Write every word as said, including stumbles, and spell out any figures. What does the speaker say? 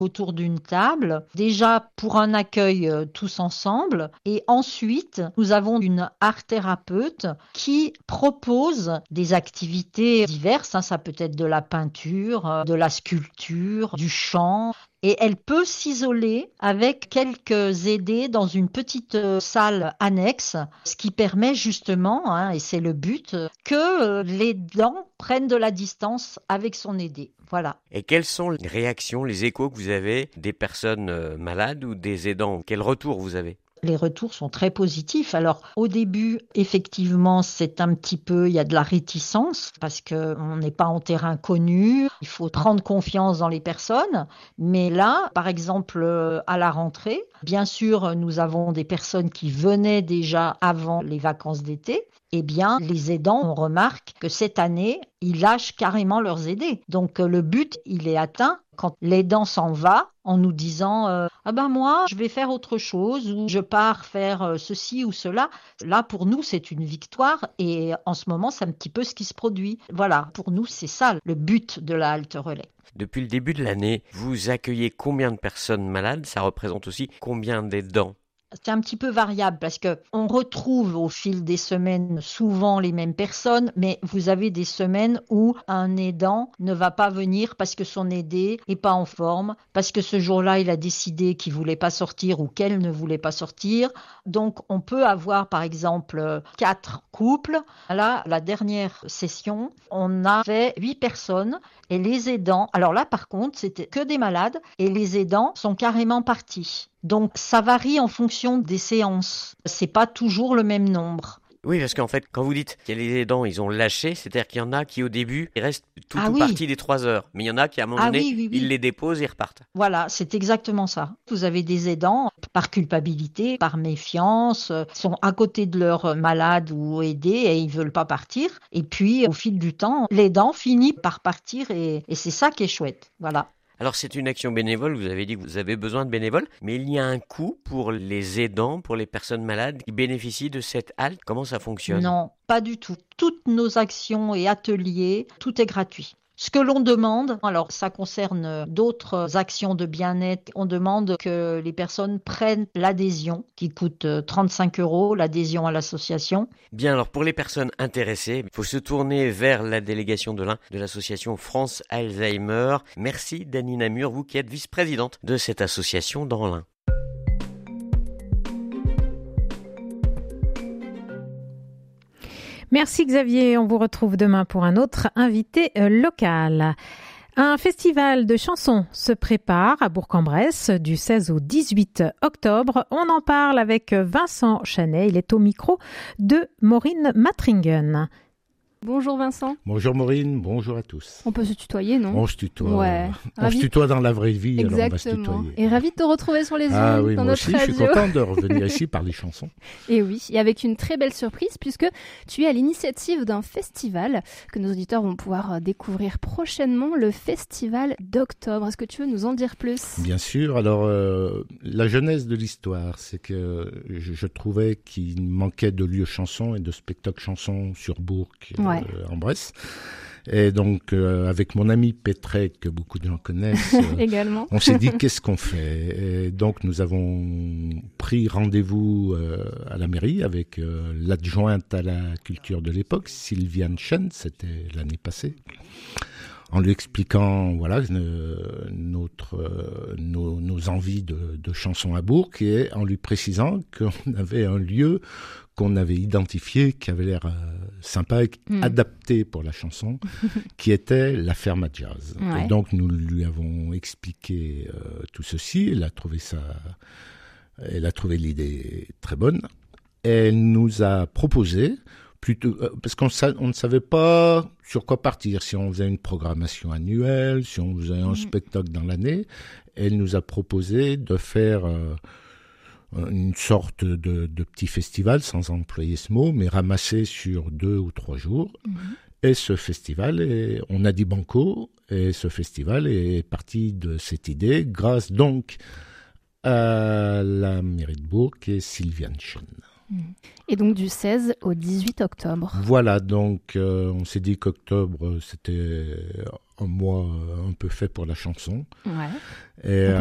autour d'une table, déjà pour un accueil euh, tous ensemble, et ensuite nous avons une art thérapeute qui propose des activités diverses, hein, ça peut être de la peinture, euh, de la sculpture, du chant, et elle peut s'isoler avec quelques aidés dans une petite euh, salle annexe, ce qui permet justement, hein, et c'est le but, que euh, l'aidant prenne de la distance avec son aidé. Voilà. Et quelles sont les réactions, les échos que vous avez des personnes euh, malades ou des aidants? Quel retour vous avez? Les retours sont très positifs. Alors, au début, effectivement, c'est un petit peu, il y a de la réticence parce qu'on n'est pas en terrain connu. Il faut prendre confiance dans les personnes. Mais là, par exemple, euh, à la rentrée, bien sûr, nous avons des personnes qui venaient déjà avant les vacances d'été. Eh bien, les aidants, on remarque que cette année, ils lâchent carrément leurs aidés. Donc, euh, le but, il est atteint quand l'aidant s'en va en nous disant euh, ah ben moi, je vais faire autre chose ou je pars faire euh, ceci ou cela. Là, pour nous, c'est une victoire et en ce moment, c'est un petit peu ce qui se produit. Voilà, pour nous, c'est ça le but de la halte relais. Depuis le début de l'année, vous accueillez combien de personnes malades? Ça représente aussi combien d'aidants? C'est un petit peu variable parce que on retrouve au fil des semaines souvent les mêmes personnes, mais vous avez des semaines où un aidant ne va pas venir parce que son aidé est pas en forme, parce que ce jour-là il a décidé qu'il voulait pas sortir ou qu'elle ne voulait pas sortir. Donc on peut avoir par exemple quatre couples. Là, la dernière session, on avait huit personnes et les aidants. Alors là, par contre, c'était que des malades et les aidants sont carrément partis. Donc ça varie en fonction des séances. C'est pas toujours le même nombre. Oui, parce qu'en fait, quand vous dites qu'il y a les aidants, ils ont lâché, c'est-à-dire qu'il y en a qui, au début, ils restent tout Ah ou oui. partie des trois heures. Mais il y en a qui, à un moment Ah donné, oui, oui, oui. ils les déposent et repartent. Voilà, c'est exactement ça. Vous avez des aidants, par culpabilité, par méfiance, euh, sont à côté de leur malade ou aidé et ils veulent pas partir. Et puis, au fil du temps, l'aidant finit par partir et, et c'est ça qui est chouette. Voilà. Alors c'est une action bénévole, vous avez dit que vous avez besoin de bénévoles, mais il y a un coût pour les aidants, pour les personnes malades qui bénéficient de cette halte. Comment ça fonctionne? Non, pas du tout. Toutes nos actions et ateliers, tout est gratuit. Ce que l'on demande, alors ça concerne d'autres actions de bien-être, on demande que les personnes prennent l'adhésion qui coûte trente-cinq euros, l'adhésion à l'association. Bien, alors pour les personnes intéressées, il faut se tourner vers la délégation de l'Ain de l'association France Alzheimer. Merci Dany Namur, vous qui êtes vice-présidente de cette association dans l'Ain. Merci Xavier, on vous retrouve demain pour un autre invité local. Un festival de chansons se prépare à Bourg-en-Bresse du seize au dix-huit octobre. On en parle avec Vincent Chanet, il est au micro de Maureen Matringen. Bonjour Vincent. Bonjour Maureen, bonjour à tous. On peut se tutoyer, non? On se tutoie. Ouais. On ravi... se tutoie dans la vraie vie, Exactement. Alors on va se tutoyer. Et ravi de te retrouver sur les ondes ah, oui, dans moi notre aussi, radio. Je suis content de revenir ici parler chansons. Et oui, et avec une très belle surprise puisque tu es à l'initiative d'un festival que nos auditeurs vont pouvoir découvrir prochainement, le Festival d'Octobre. Est-ce que tu veux nous en dire plus? Bien sûr. Alors, euh, la genèse de l'histoire, c'est que je, je trouvais qu'il manquait de lieux chansons et de spectacles chansons sur Bourg euh, ouais. en Bresse. Et donc, euh, avec mon ami Pétrec, que beaucoup de gens connaissent, euh, également, on s'est dit qu'est-ce qu'on fait. Et donc, nous avons pris rendez-vous euh, à la mairie avec euh, l'adjointe à la culture de l'époque, Sylviane Chen, c'était l'année passée, en lui expliquant voilà euh, notre euh, nos, nos envies de, de chansons à Bourg et en lui précisant qu'on avait un lieu qu'on avait identifié, qui avait l'air euh, sympa, et mmh. adapté pour la chanson, qui était la ferme à jazz. Ouais. Et donc nous lui avons expliqué euh, tout ceci. Elle a trouvé ça, elle a trouvé l'idée très bonne. Et elle nous a proposé plutôt euh, parce qu'on sa- on ne savait pas sur quoi partir, si on faisait une programmation annuelle, si on faisait un mmh. spectacle dans l'année. Elle nous a proposé de faire euh, une sorte de, de petit festival, sans employer ce mot, mais ramassé sur deux ou trois jours. Mmh. Et ce festival, est, on a dit banco, et ce festival est parti de cette idée, grâce donc à la mairie de Bourg et Sylviane Chen. Et donc du seize au dix-huit octobre. Voilà, donc euh, on s'est dit qu'octobre, c'était un mois un peu fait pour la chanson. Ouais. Et,